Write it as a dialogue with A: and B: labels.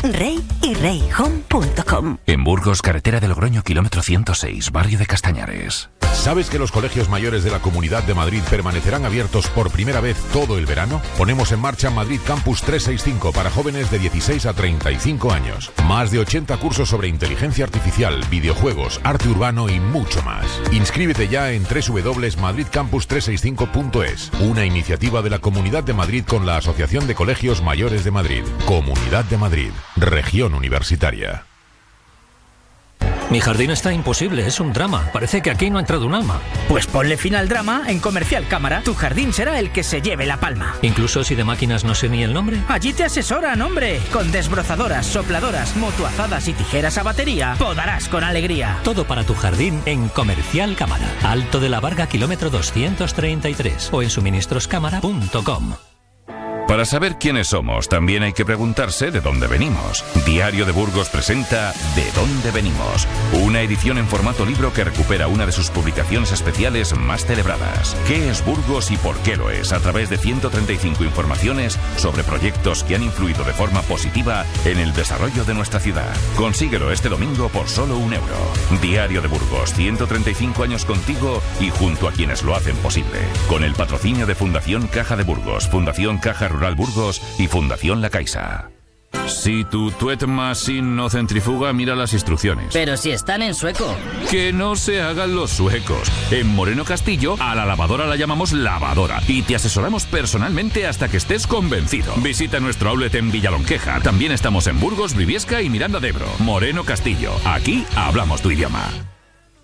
A: rey-home.com.
B: En Burgos, carretera de Logroño, kilómetro 106, barrio de Castañares.
C: ¿Sabes que los colegios mayores de la Comunidad de Madrid permanecerán abiertos por primera vez todo el verano? Ponemos en marcha Madrid Campus 365 para jóvenes de 16 a 35 años. Más de 80 cursos sobre inteligencia artificial, videojuegos, arte urbano y mucho más. Inscríbete ya en www.madridcampus365.es, una iniciativa de la Comunidad de Madrid con la Asociación de Colegios Mayores de Madrid. Comunidad de Madrid, región universitaria.
D: Mi jardín está imposible, es un drama. Parece que aquí no ha entrado un alma.
E: Pues ponle fin al drama en Comercial Cámara. Tu jardín será el que se lleve la palma.
D: Incluso si de máquinas no sé ni el nombre.
E: Allí te asesoran, hombre. Con desbrozadoras, sopladoras, motoazadas y tijeras a batería, podarás con alegría.
D: Todo para tu jardín en Comercial Cámara. Alto de la Varga, kilómetro 233 o en suministroscámara.com.
B: Para saber quiénes somos, también hay que preguntarse de dónde venimos. Diario de Burgos presenta ¿De dónde venimos? Una edición en formato libro que recupera una de sus publicaciones especiales más celebradas. ¿Qué es Burgos y por qué lo es? A través de 135 informaciones sobre proyectos que han influido de forma positiva en el desarrollo de nuestra ciudad. Consíguelo este domingo por solo €1. Diario de Burgos, 135 años contigo y junto a quienes lo hacen posible. Con el patrocinio de Fundación Caja de Burgos, Fundación Caja Rural Burgos y Fundación La Caixa. Si tu tuet machine no centrifuga, mira las instrucciones.
F: Pero si están en sueco.
B: Que no se hagan los suecos. En Moreno Castillo, a la lavadora la llamamos lavadora y te asesoramos personalmente hasta que estés convencido. Visita nuestro outlet en Villalonqueja. También estamos en Burgos, Briviesca y Miranda de Ebro. Moreno Castillo. Aquí hablamos tu idioma.